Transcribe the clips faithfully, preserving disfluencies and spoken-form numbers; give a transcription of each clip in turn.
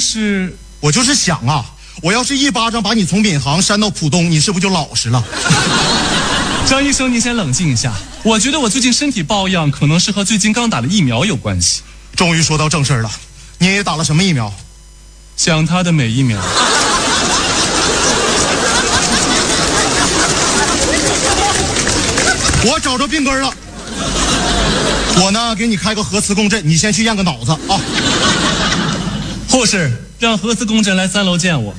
是？ 我就是想啊，我要是一巴掌把你从闵行扇到浦东，你是不是就老实了？ 张医生，您先冷静一下。我觉得我最近身体抱恙，可能是和最近刚打的疫苗有关系。 终于说到正事了，你打了什么疫苗？ 想他的每一秒。 我找着病根了。我呢，给你开个核磁共振，你先去验个脑子啊。 护士，让核磁共振来三楼见我。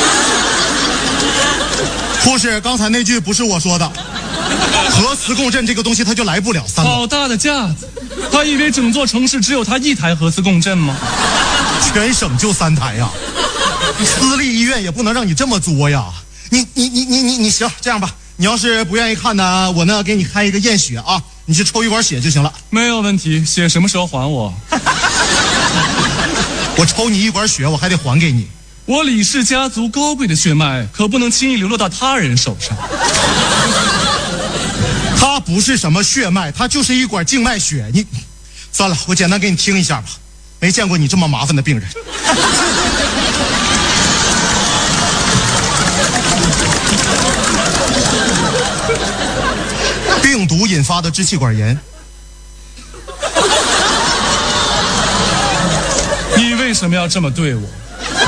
护士，刚才那句不是我说的。核磁共振这个东西，它就来不了三楼。 好大的架子！他以为整座城市只有他一台核磁共振吗？ 全省就三台呀，私立医院也不能让你这么作呀。你你你你你你行，这样吧，你要是不愿意看呢，我呢给你开一个验血啊，你去抽一管血就行了。 没有问题，血什么时候还我？ 我抽你一管血，我还得还给你。 我李氏家族高贵的血脉可不能轻易流落到他人手上。 它不是什么血脉，它就是一管静脉血。你算了，我简单给你听一下吧。没见过你这么麻烦的病人。病毒引发的支气管炎。 你为什么要这么对我？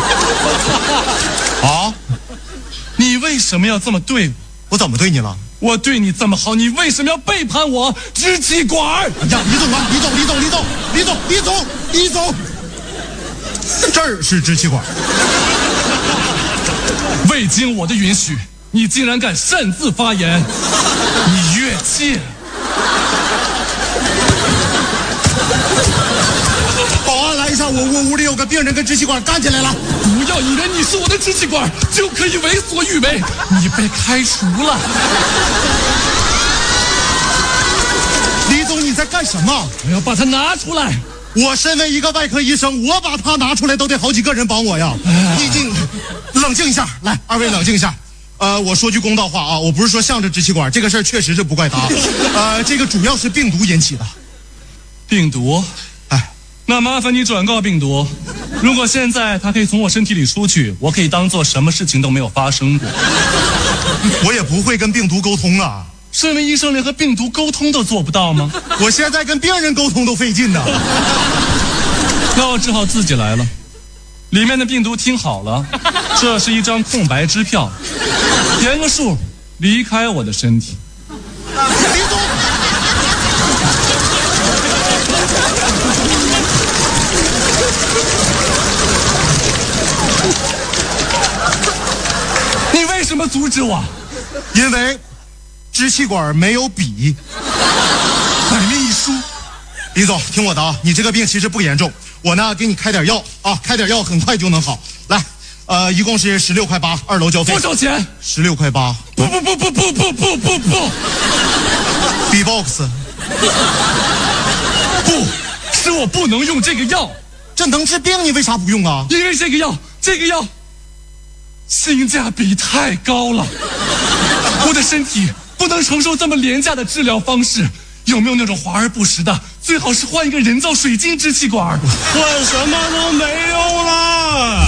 啊？ 你为什么要这么对我？ 我怎么对你了？ 我对你这么好，你为什么要背叛我？支气管！ 哎呀，李总啊，李总，李总，李总，李总，李总，李总，这儿是支气管。 未经我的允许，你竟然敢擅自发言，你越界！ 保安来一下，我我屋里有个病人跟支气管干起来了。 不要以为你是我的支气管就可以为所欲为，你被开除了。 李总，你在干什么？ 我要把它拿出来。 我身为一个外科医生，我把它拿出来都得好几个人帮我呀。你你冷静一下，来，二位冷静一下。呃，我说句公道话啊，我不是说向着支气管，这个事儿确实是不怪他。呃，这个主要是病毒引起的。 病毒？ 哎， 那麻烦你转告病毒，如果现在它可以从我身体里出去，我可以当做什么事情都没有发生过。 我也不会跟病毒沟通啊。 身为医生，连和病毒沟通都做不到吗？ 我现在跟病人沟通都费劲呢。 那我只好自己来了。里面的病毒听好了，这是一张空白支票，填个数，离开我的身体。 李总， 你为什么阻止我？ 因为支气管没有笔， 百密一疏。 李总，听我的啊，你这个病其实不严重，我呢给你开点药啊，开点药很快就能好。来，呃，一共是十六块八，二楼交费。 多少钱？ 十六块八。 不不不不不不不不不 B box。 不是我不能用这个药， 这能治病，你为啥不用啊？ 因为这个药，这个药性价比太高了，我的身体不能承受这么廉价的治疗方式。有没有那种华而不实的？最好是换一个人造水晶支气管。 换什么都没用了。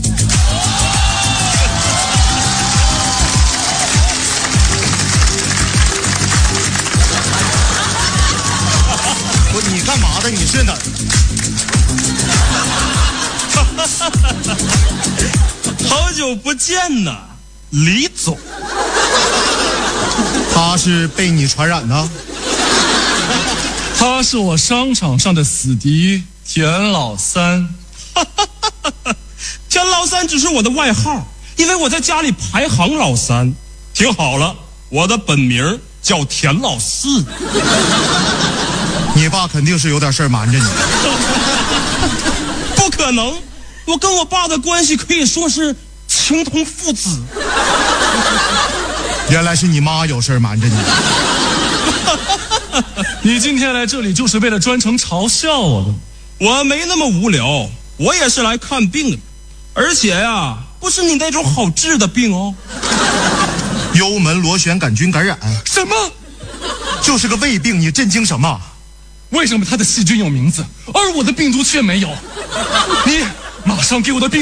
不，你干嘛的？你是哪儿？ 好久不见呐，李总。 他是被你传染的？ 他是我商场上的死敌田老三。 田老三只是我的外号，因为我在家里排行老三。听好了，我的本名叫田老四。 你爸肯定是有点事儿瞒着你。 不可能，我跟我爸的关系可以说是情同父子。 原来是你妈有事儿瞒着你。 你今天来这里就是为了专程嘲笑我的？ 我没那么无聊，我也是来看病的，而且呀，不是你那种好治的病哦。 幽门螺旋杆菌感染？ 什么？ 就是个胃病，你震惊什么？ 为什么他的细菌有名字，而我的病毒却没有？你马上给我的病